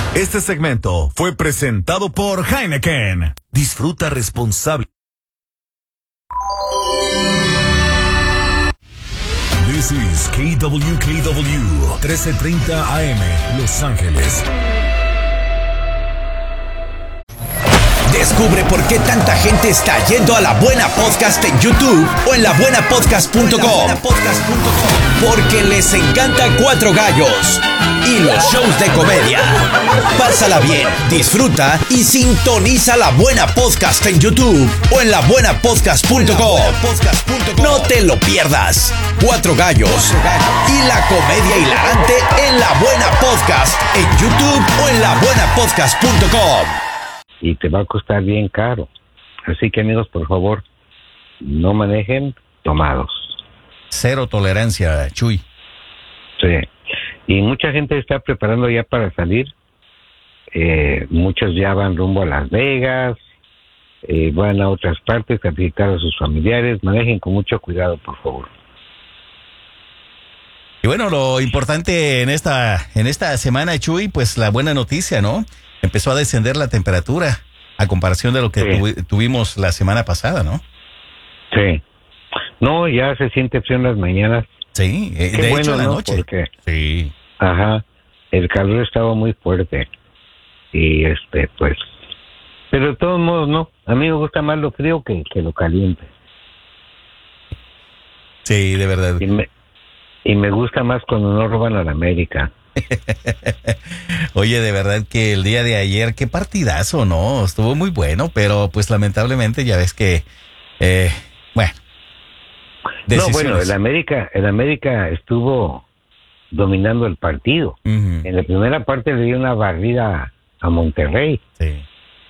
Este segmento fue presentado por Heineken. Disfruta responsable. This is KWKW 1330 AM, Los Ángeles. Descubre por qué tanta gente está yendo a La Buena Podcast en YouTube o en labuenapodcast.com. Porque les encanta Cuatro Gallos y los shows de comedia. Pásala bien, disfruta y sintoniza La Buena Podcast en YouTube o en labuenapodcast.com. No te lo pierdas. Cuatro Gallos y la comedia hilarante en La Buena Podcast en YouTube o en labuenapodcast.com. Y te va a costar bien caro. Así que, amigos, por favor, no manejen tomados. Cero tolerancia, Chuy. Sí. Y mucha gente está preparando ya para salir. Muchos ya van rumbo a Las Vegas, van a otras partes a visitar a sus familiares. Manejen con mucho cuidado, por favor. Y bueno, lo importante en esta semana, Chuy, pues la buena noticia, ¿no? Empezó a descender la temperatura a comparación de lo que tuvimos la semana pasada, ¿no? Sí. No, ya se siente frío en las mañanas. Sí, Qué de bueno, hecho en la ¿no? noche. Porque, sí. Ajá, el calor estaba muy fuerte. Y pues... Pero de todos modos, no. A mí me gusta más lo frío que lo caliente. Sí, de verdad. Y me gusta más cuando no roban a la América. Oye, de verdad que el día de ayer, qué partidazo, ¿no? Estuvo muy bueno, pero pues lamentablemente ya ves que, bueno. No, bueno, el América estuvo dominando el partido. Uh-huh. En la primera parte le dio una barrida a Monterrey. Sí.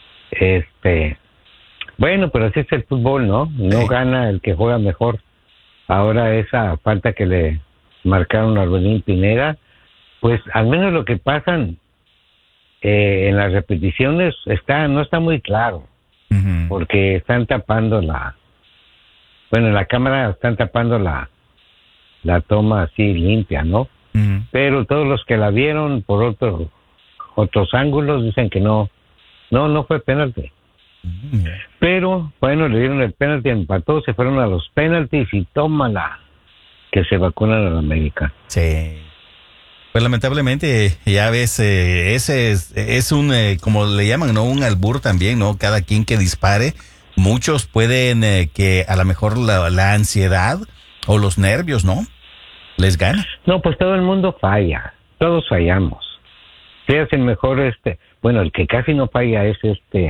Bueno, pero así es el fútbol, ¿no? No gana el que juega mejor. Ahora esa falta que le marcaron a Orbelín Pineda, pues al menos lo que pasan en las repeticiones no está muy claro. Uh-huh. Porque están tapando en la cámara están tapando la toma así limpia, ¿no? Uh-huh. Pero todos los que la vieron por otros ángulos dicen que no fue penalti. Uh-huh. Pero bueno, le dieron el penalti, empató, se fueron a los penaltis y tómala, que se vacunan a la América. Sí. Pues lamentablemente, ya ves, ese es un, como le llaman, ¿no? Un albur también, ¿no? Cada quien que dispare, muchos pueden que a lo mejor la ansiedad o los nervios, ¿no? Les gana. No, pues todo el mundo falla, todos fallamos. Seas el mejor, bueno, el que casi no falla es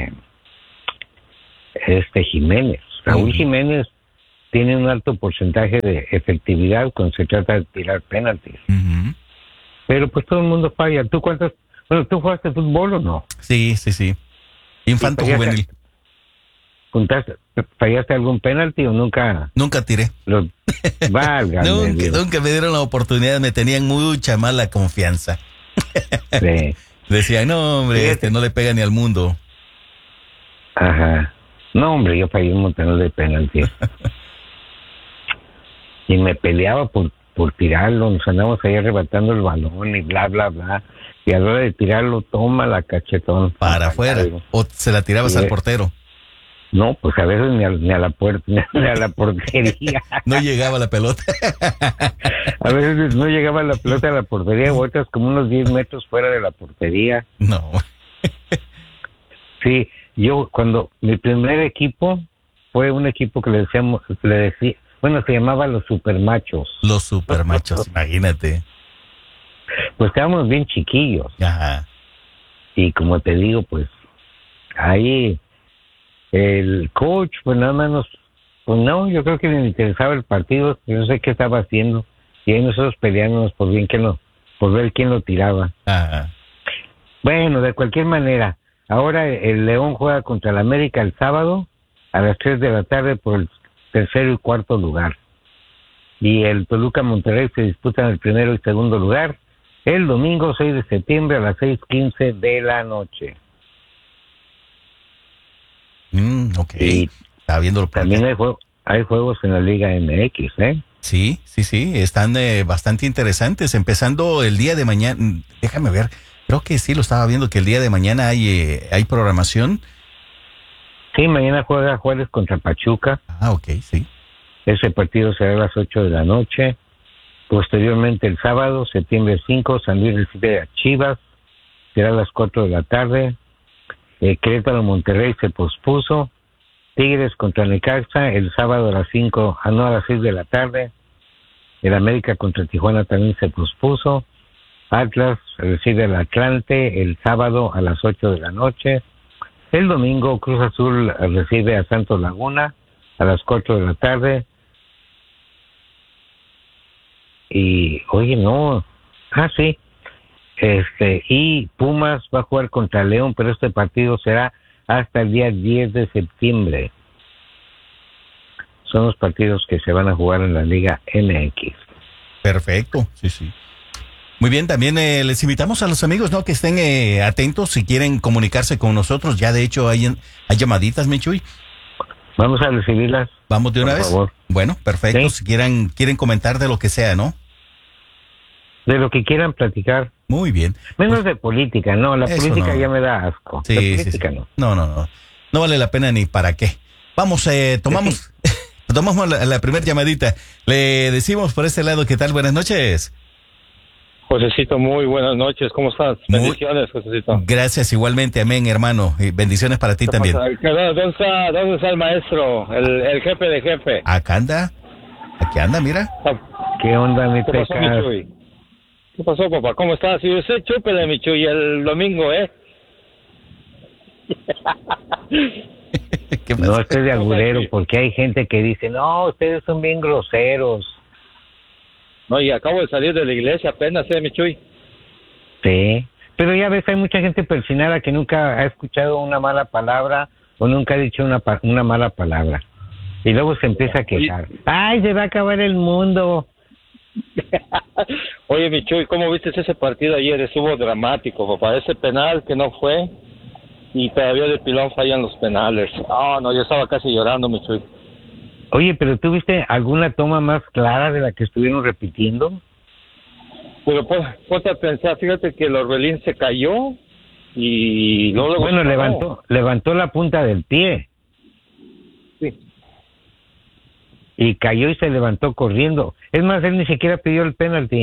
Jiménez. Raúl Jiménez tiene un alto porcentaje de efectividad cuando se trata de tirar penaltis. Uh-huh. Pero pues todo el mundo falla. ¿Tú jugaste fútbol o no? Sí. Infanto juvenil. ¿Fallaste algún penalti o nunca? Nunca tiré. Válgame. Nunca me dieron la oportunidad, me tenían mucha mala confianza. Sí. Decían, no hombre, no le pega ni al mundo. Ajá. No hombre, yo fallé un montón de penaltis. Y me peleaba por tirarlo, nos andamos ahí arrebatando el balón y bla, bla, bla. Y a la hora de tirarlo, toma la cachetón. Para afuera. ¿O se la tirabas al portero? No, pues a veces ni a la puerta, ni a la portería. No llegaba la pelota. A veces no llegaba la pelota a la portería, o otras como unos 10 metros fuera de la portería. No. Sí, cuando mi primer equipo fue un equipo que se llamaba los Supermachos. Los Supermachos, imagínate. Pues estábamos bien chiquillos. Ajá. Y como te digo, pues ahí el coach, pues nada más yo creo que le interesaba el partido, yo no sé qué estaba haciendo. Y ahí nosotros peleándonos por ver quién lo tiraba. Ajá. Bueno, de cualquier manera, ahora el León juega contra el América el sábado a las 3 de la tarde por el tercero y cuarto lugar. Y el Toluca Monterrey se disputan el primero y segundo lugar el domingo 6 de septiembre a las 6:15 de la noche. Ok. Y estaba viendo también hay juegos en la Liga MX, ¿eh? Sí, están bastante interesantes. Empezando el día de mañana, déjame ver, Creo que sí, lo estaba viendo, que el día de mañana hay programación. Sí, mañana juega Juárez contra Pachuca. Ah, ok, sí. Ese partido será a las 8 de la noche. Posteriormente, el sábado, septiembre 5, San Luis recibe a Chivas. Será a las 4 de la tarde. Querétaro Monterrey se pospuso. Tigres contra Necaxa el sábado a las 5, a las 6 de la tarde. El América contra Tijuana también se pospuso. Atlas recibe al Atlante el sábado a las 8 de la noche. El domingo Cruz Azul recibe a Santos Laguna a las 4 de la tarde. Y, oye, no. Sí. Y Pumas va a jugar contra León, pero este partido será hasta el día 10 de septiembre. Son los partidos que se van a jugar en la Liga MX. Perfecto, sí. Muy bien, también les invitamos a los amigos, ¿no? Que estén atentos si quieren comunicarse con nosotros. Ya de hecho hay llamaditas, Michuy. Vamos a recibirlas. Vamos de una vez. Favor. Bueno, perfecto. ¿Sí? Si quieren comentar de lo que sea, ¿no? De lo que quieran platicar. Muy bien. Menos de política, no. La política no. ya me da asco. Sí, la política sí. No. No vale la pena ni para qué. Vamos, tomamos la primera llamadita. Le decimos por este lado, ¿qué tal? Buenas noches. Josecito, muy buenas noches. ¿Cómo estás? Bendiciones, Josecito. Gracias, igualmente. Amén, hermano. Y bendiciones para ti también. ¿Dónde está el maestro? El jefe de jefe. Acá anda. Aquí anda, mira. ¿Qué onda, mi ¿Qué pasó, Pecas? Michuy? ¿Qué pasó, papá? ¿Cómo estás? Y usted chúpele, Michuy, el domingo, ¿eh? ¿Qué pasa? No estoy de agurero, porque hay gente que dice, no, ustedes son bien groseros. No, y acabo de salir de la iglesia apenas, Michuy. Sí, pero ya ves, hay mucha gente persinada que nunca ha escuchado una mala palabra o nunca ha dicho una mala palabra. Y luego se empieza a quejar. ¡Ay, se va a acabar el mundo! Oye, Michuy, ¿cómo viste ese partido ayer? Estuvo dramático, papá. Ese penal que no fue y todavía de pilón fallan los penales. No, yo estaba casi llorando, Michuy. Oye, pero ¿tú viste alguna toma más clara de la que estuvieron repitiendo? Pero ponte a pensar, fíjate que el Orbelín se cayó y luego... Bueno, levantó la punta del pie. Sí. Y cayó y se levantó corriendo. Es más, él ni siquiera pidió el penalti.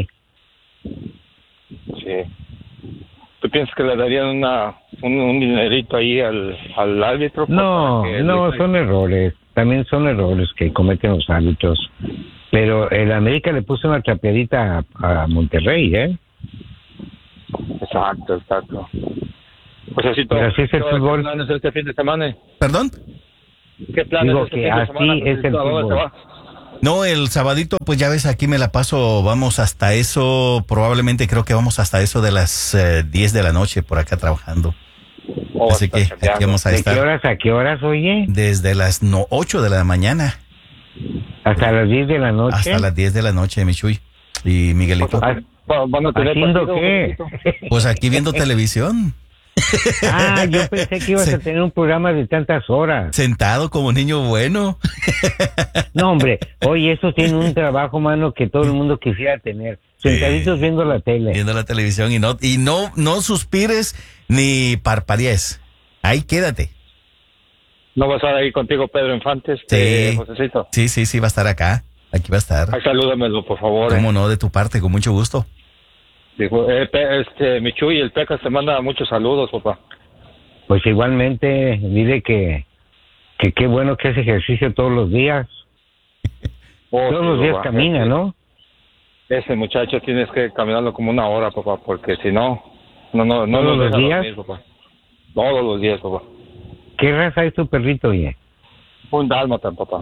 Sí. ¿Tú piensas que le darían un dinerito ahí al árbitro? No, son errores. También son errores que cometen los árbitros. Pero el América le puso una trapeadita a Monterrey, ¿eh? Exacto. Pues así todo. Pero así es el fútbol. ¿Qué planes este fin de semana? ¿Perdón? ¿Qué planes Digo este que fin de así semana? es el ¿A dónde fútbol. te vas? No, el sabadito, pues ya ves, aquí me la paso, vamos hasta eso, probablemente creo que vamos hasta eso de las 10 de la noche por acá trabajando. Así que aquí vamos a ¿De estar. qué horas a qué horas, oye? Desde las 8 de la mañana ¿Hasta las 10 de la noche? hasta las 10 de la noche, Michuy y Miguelito. ¿Van a tener ¿Haciendo partido, qué? Josecito? Pues aquí viendo televisión, Yo pensé que ibas a tener un programa de tantas horas. sentado como niño bueno. No, hombre, oye, estos tienen un trabajo, mano, que todo el mundo quisiera tener. Sentaditos viendo la tele. Viendo la televisión y no suspires ni parpadees. Ahí quédate. ¿No va a estar ahí contigo Pedro Infante, Sí. Josecito? Sí, va a estar acá. Aquí va a estar. Ay, salúdamelo, por favor. Cómo no, de tu parte, con mucho gusto. Dijo, Michuy, el Pecas te manda muchos saludos, papá. Pues igualmente, dile que qué bueno que hace ejercicio todos los días. Todos los días camina, ¿no? Ese muchacho tienes que caminarlo como una hora, papá, porque si no ¿Todos nos los deja días? dormir, papá. Todos los días, papá. ¿Qué raza es tu perrito, oye? Un dálmata, papá.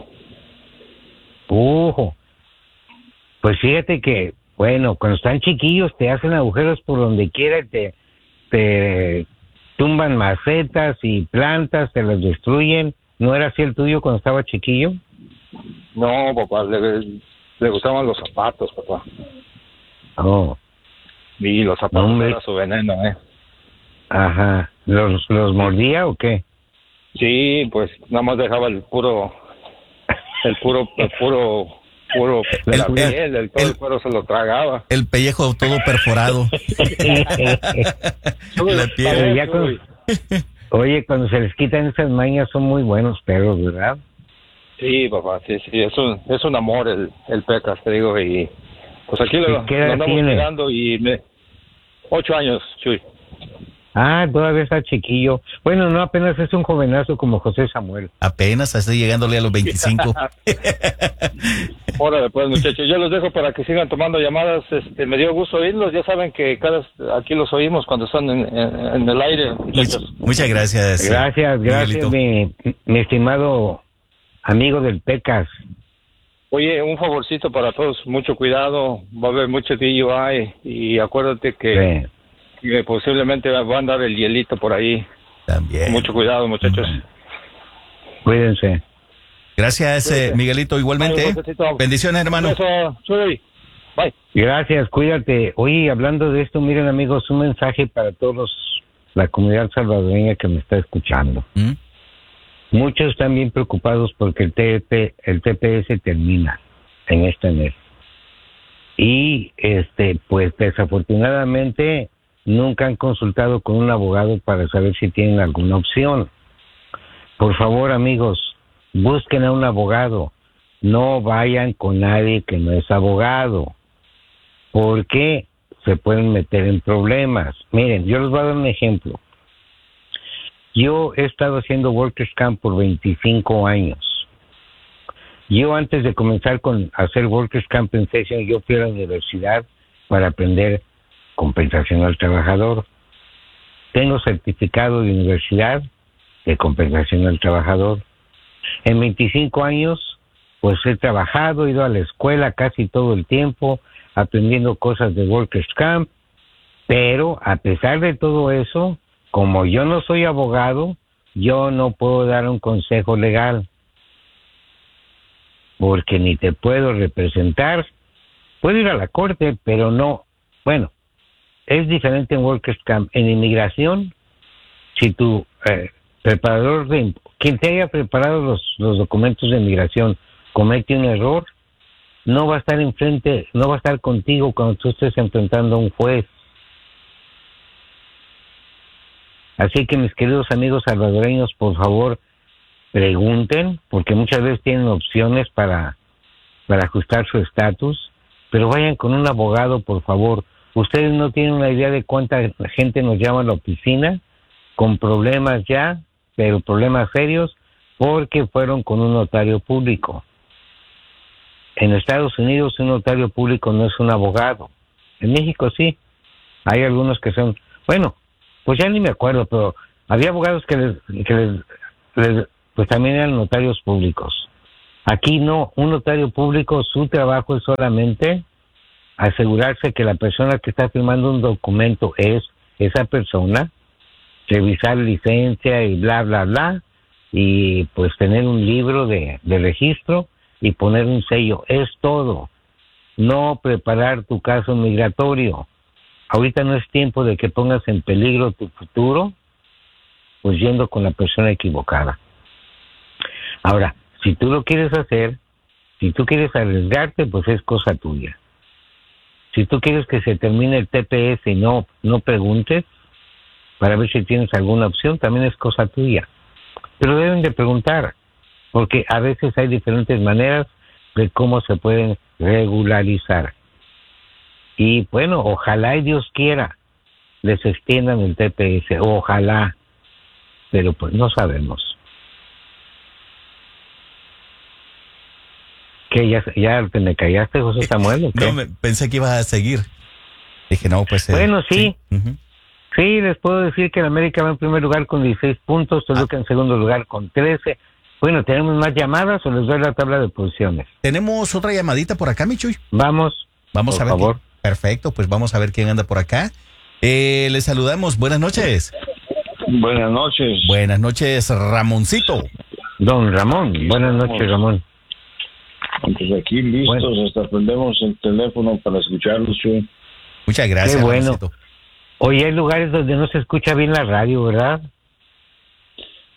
Pues fíjate que, bueno, cuando están chiquillos te hacen agujeros por donde quiera y te tumban macetas y plantas, te las destruyen. ¿No era así el tuyo cuando estaba chiquillo? No, papá, le gustaban los zapatos, papá. Oh, Y los zapatos Hombre. era su veneno, ajá. ¿Los mordía o qué? Sí, pues nada más dejaba el puro puro, la piel, todo el cuero se lo tragaba. El pellejo todo perforado. La piel. Oye, cuando se les quitan esas mañas son muy buenos perros, ¿verdad? Sí, papá, sí, es un amor el Pecas, te digo, y pues aquí lo andamos cuidando y 8 años, Chuy. Ah, todavía está chiquillo. Bueno, no, apenas es un jovenazo como José Samuel. Apenas está llegándole a los 25. Órale, pues, muchachos, yo los dejo para que sigan tomando llamadas. Me dio gusto oírlos. Ya saben que aquí los oímos cuando están en el aire. Muchas gracias. Gracias, mi estimado amigo del Pecas. Oye, un favorcito para todos. Mucho cuidado. Va a haber mucho DUI y acuérdate que... que posiblemente va a andar el hielito por ahí. También. Mucho cuidado, muchachos. Cuídense. Gracias, Miguelito. Igualmente. Bendiciones, hermano. Bye. Gracias, cuídate. Oye, hablando de esto, miren, amigos, un mensaje para todos la comunidad salvadoreña que me está escuchando. Muchos están bien preocupados porque el TPS termina en este mes. Y pues desafortunadamente nunca han consultado con un abogado para saber si tienen alguna opción. Por favor, amigos, busquen a un abogado. No vayan con nadie que no es abogado, porque se pueden meter en problemas. Miren, yo les voy a dar un ejemplo. Yo he estado haciendo Workers' Camp por 25 años. Yo antes de comenzar con hacer Workers' Compensation, yo fui a la universidad para aprender compensación al trabajador. Tengo certificado de universidad de compensación al trabajador. En 25 años, pues he trabajado, he ido a la escuela casi todo el tiempo, aprendiendo cosas de Workers' Camp, pero a pesar de todo eso, como yo no soy abogado, yo no puedo dar un consejo legal, porque ni te puedo representar. Puedo ir a la corte, pero no. Bueno, es diferente en Workers' Camp. En inmigración, si tu preparador quien te haya preparado los documentos de inmigración comete un error, no va a estar contigo cuando tú estés enfrentando a un juez. Así que, mis queridos amigos salvadoreños, por favor, pregunten, porque muchas veces tienen opciones para ajustar su estatus, pero vayan con un abogado, por favor. Ustedes no tienen una idea de cuánta gente nos llama a la oficina con problemas ya, pero problemas serios, porque fueron con un notario público. En Estados Unidos un notario público no es un abogado. En México sí. Hay algunos que son, bueno, pues ya ni me acuerdo, pero había abogados que les pues también eran notarios públicos. Aquí no, un notario público, su trabajo es solamente asegurarse que la persona que está firmando un documento es esa persona, revisar licencia y bla, bla, bla, y pues tener un libro de registro y poner un sello. Es todo. No preparar tu caso migratorio. Ahorita no es tiempo de que pongas en peligro tu futuro, pues yendo con la persona equivocada. Ahora, si tú lo quieres hacer, si tú quieres arriesgarte, pues es cosa tuya. Si tú quieres que se termine el TPS y no preguntes para ver si tienes alguna opción, también es cosa tuya. Pero deben de preguntar, porque a veces hay diferentes maneras de cómo se pueden regularizar. Y bueno, ojalá y Dios quiera les extiendan el TPS, ojalá, pero pues no sabemos. ¿Qué? ¿Ya te me callaste, José Samuel? No, pensé que ibas a seguir. Dije, no, pues... Bueno, sí. Sí, les puedo decir que el América va en primer lugar con 16 puntos, Toluca en segundo lugar con 13. Bueno, ¿tenemos más llamadas o les doy la tabla de posiciones? Tenemos otra llamadita por acá, Michuy. Vamos a ver. Por favor. Perfecto, pues vamos a ver quién anda por acá. Les saludamos. Buenas noches. Buenas noches. Buenas noches, Ramoncito. Don Ramón. Buenas noches, Ramón. Pues aquí listos, bueno. Hasta prendemos el teléfono para escucharlos. ¿Sí? Muchas gracias, qué bueno. Ramoncito. Oye, hay lugares donde no se escucha bien la radio, ¿verdad?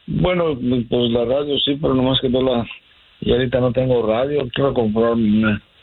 Bueno, pues la radio sí, pero nomás que y ahorita no tengo radio. Quiero comprar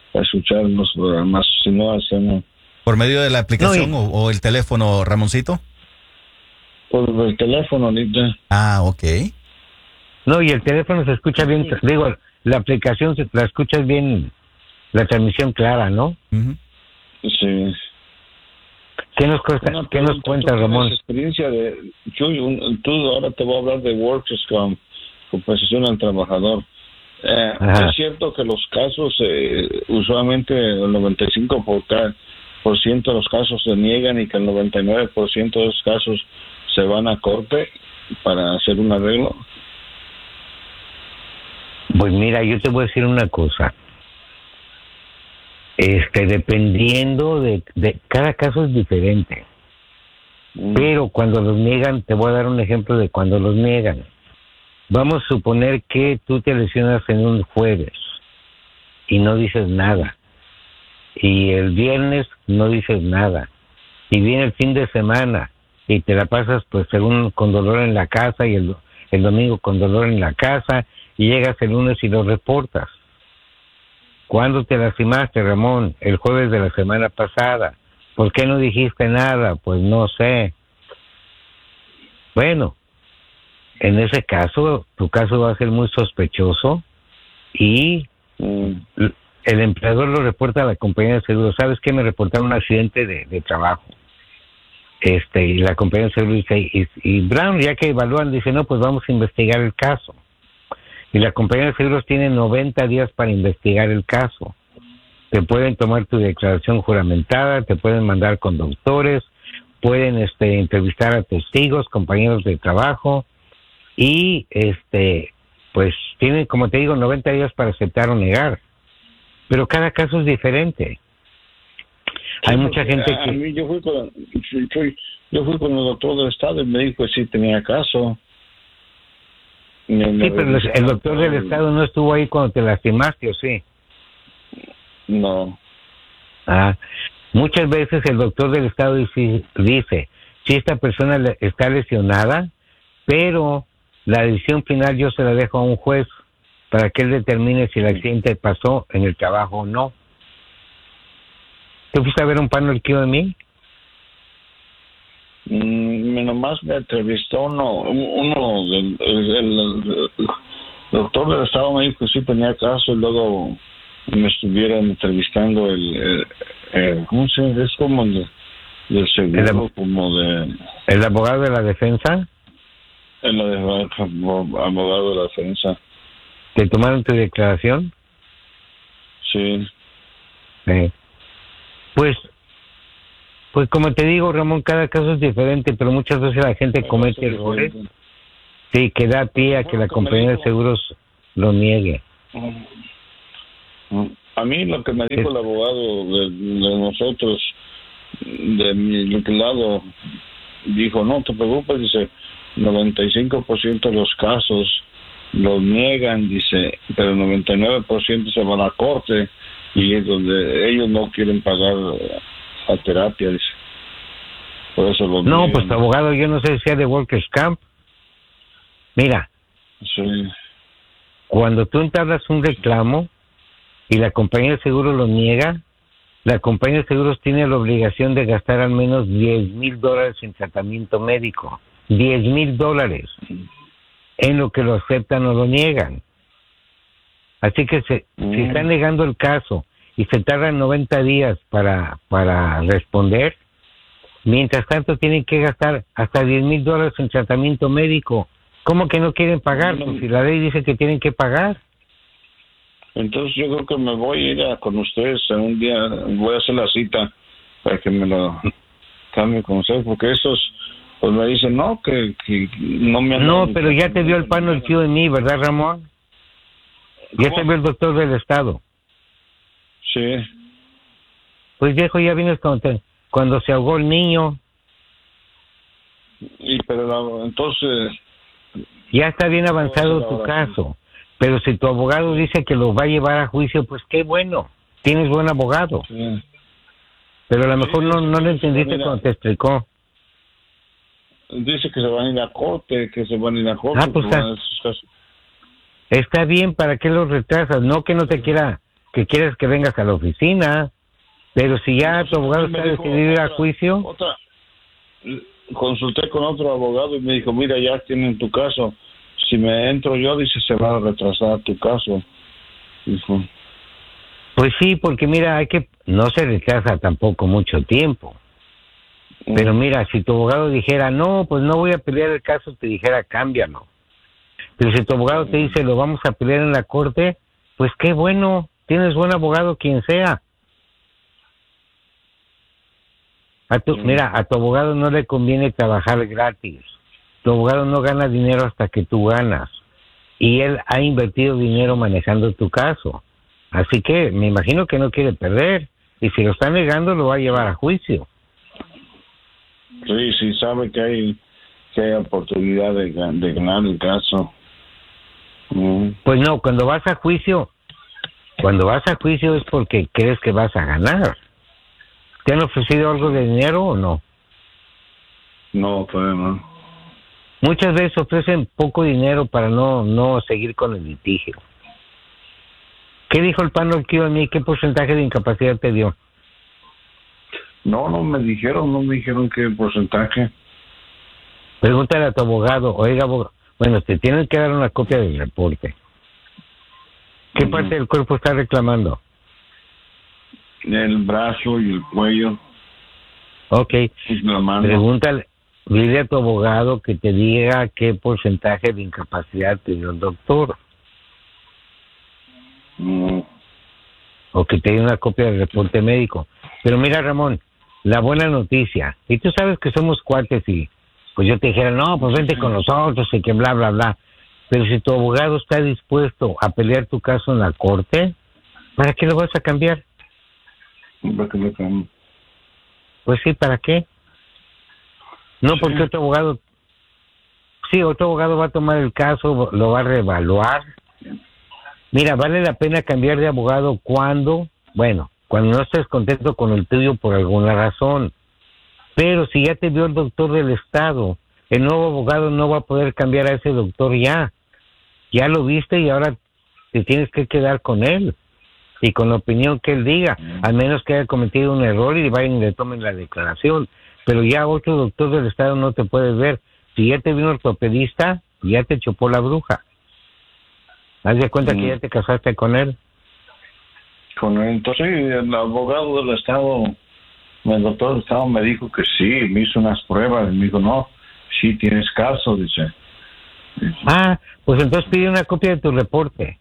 escuchar los programas, si no hacemos ¿Por medio de la aplicación o el teléfono, Ramoncito? por el teléfono ahorita. Ah, ok. No, y el teléfono se escucha bien, digo, la aplicación la escuchas bien, la transmisión clara, ¿no? Ujú. Sí. ¿Qué nos cuenta, Ramón? Experiencia de Chuy, tú ahora te voy a hablar de Workers' Compensación al trabajador. Es cierto que los casos, usualmente el 95% de los casos se niegan y que el 99% de los casos se van a corte para hacer un arreglo. Pues mira, yo te voy a decir una cosa. Dependiendo de cada caso es diferente. Pero cuando los niegan, te voy a dar un ejemplo de cuando los niegan. Vamos a suponer que tú te lesionas en un jueves y no dices nada. Y el viernes no dices nada. Y viene el fin de semana y te la pasas pues según con dolor en la casa y el domingo con dolor en la casa y llegas el lunes y lo reportas. ¿Cuándo te lastimaste, Ramón? El jueves de la semana pasada. ¿Por qué no dijiste nada? Pues no sé. Bueno, en ese caso, tu caso va a ser muy sospechoso y el empleador lo reporta a la compañía de seguro. ¿Sabes qué? Me reportaron un accidente de trabajo. Y la compañía de seguro dice, y Brown, ya que evalúan, dice, no, pues vamos a investigar el caso. Y la compañía de seguros tiene 90 días para investigar el caso. Te pueden tomar tu declaración juramentada, te pueden mandar con doctores, pueden entrevistar a testigos, compañeros de trabajo y pues tienen, como te digo, 90 días para aceptar o negar. Pero cada caso es diferente. Hay mucha gente que... A mí yo fui con el doctor del estado y me dijo que sí tenía caso. Sí, pero el doctor del estado no estuvo ahí cuando te lastimaste, ¿o sí? No. Muchas veces el doctor del estado dice, si esta persona está lesionada, pero la decisión final yo se la dejo a un juez para que él determine si el accidente pasó en el trabajo o no. ¿Tú fuiste a ver un panel QME? Nomás me entrevistó el doctor del estado me dijo que sí tenía caso y luego me estuvieron entrevistando ¿cómo se llama? Es como del seguro, como de... ¿El abogado de la defensa? El abogado de la defensa. ¿Te tomaron tu declaración? Sí. Pues como te digo, Ramón, cada caso es diferente, pero muchas veces la gente comete errores. Sí, que da pie a que la compañía de seguros lo niegue. A mí lo que me dijo el abogado de nosotros, de mi lado, dijo, no te preocupes, dice, 95% de los casos los niegan, dice, pero el 99% se van a corte y es donde ellos no quieren pagar a terapia, dice. Por eso lo no, niegan. pues abogado, yo no sé si sea de Workers' Camp. Mira, sí. Cuando tú entablas un reclamo y la compañía de seguros lo niega, la compañía de seguros tiene la obligación de gastar al menos $10,000 en tratamiento médico. $10,000 en lo que lo aceptan o lo niegan. Así que si están negando el caso y se tardan 90 días para responder, mientras tanto tienen que gastar hasta $10,000 en tratamiento médico. ¿Cómo que no quieren pagar? Pues si la ley dice que tienen que pagar. Entonces yo creo que me voy a ir con ustedes en un día, voy a hacer la cita para que me lo cambie con ustedes, porque esos pues me dicen no, que no me han... No, pero ya te vio el panel QME, ¿verdad, Ramón? Ya te vio el doctor del estado. Sí. Pues viejo, ya vienes cuando se ahogó el niño. Pero entonces... Ya está bien avanzado tu caso. Pero si tu abogado dice que lo va a llevar a juicio, pues qué bueno. Tienes buen abogado. Sí. Pero a lo mejor no lo entendiste cuando te explicó. Dice que se van a ir a corte, pues está bien, ¿para qué lo retrasas? No que no te quiera que quieres que vengas a la oficina, pero si ya tu abogado está decidido ir a juicio. Consulté con otro abogado y me dijo, mira, ya tienen tu caso. Si me entro yo, dice, se va a retrasar tu caso. Dijo. Pues sí, porque mira, no se retrasa tampoco mucho tiempo. Pero mira, si tu abogado dijera, no, pues no voy a pelear el caso, te dijera, cámbialo. Pero si tu abogado te dice, lo vamos a pelear en la corte, pues qué bueno, tienes buen abogado quien sea. Mira, a tu abogado no le conviene trabajar gratis. Tu abogado no gana dinero hasta que tú ganas. Y él ha invertido dinero manejando tu caso. Así que me imagino que no quiere perder. Y si lo está negando, lo va a llevar a juicio. Sí, sabe que hay oportunidad de ganar el caso. Pues no, cuando vas a juicio es porque crees que vas a ganar. ¿Te han ofrecido algo de dinero o no? No, todavía no. Muchas veces ofrecen poco dinero para no seguir con el litigio. ¿Qué dijo el panel que iba a mí? ¿Qué porcentaje de incapacidad te dio? No me dijeron qué porcentaje. Pregúntale a tu abogado, oiga, abogado, bueno, te tienen que dar una copia del reporte. ¿Qué parte del cuerpo está reclamando? El brazo y el cuello. Ok, La mano. Pregúntale, dile a tu abogado que te diga qué porcentaje de incapacidad te dio el doctor. O que te dé una copia del reporte médico. Pero mira, Ramón, la buena noticia, y tú sabes que somos cuates y pues yo te dijera, no, pues vente con nosotros y que bla, bla, bla. Pero si tu abogado está dispuesto a pelear tu caso en la corte, ¿para qué lo vas a cambiar? Pues sí, ¿para qué? No, porque otro abogado va a tomar el caso, lo va a reevaluar. Mira, vale la pena cambiar de abogado cuando no estés contento con el tuyo por alguna razón. Pero si ya te vio el doctor del estado, el nuevo abogado no va a poder cambiar a ese doctor ya. Ya lo viste y ahora te tienes que quedar con él y con la opinión que él diga, al menos que haya cometido un error y vayan y le tomen la declaración. Pero ya otro doctor del estado no te puede ver. Si ya te vino el ortopedista, ya te chupó la bruja. ¿Haz de cuenta que ya te casaste con él? Con él. Entonces el abogado del estado, el doctor del estado me dijo que sí, me hizo unas pruebas y me dijo, no, sí tienes caso, dice. Pues entonces pide una copia de tu reporte.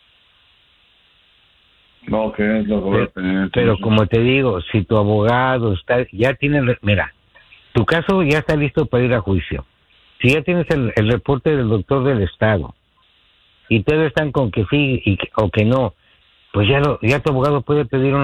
No, que es lo que voy a tener. Pero como te digo, si tu abogado mira, tu caso ya está listo para ir a juicio. Si ya tienes el reporte del doctor del estado y todos están con que sí o que no, pues ya tu abogado puede pedir una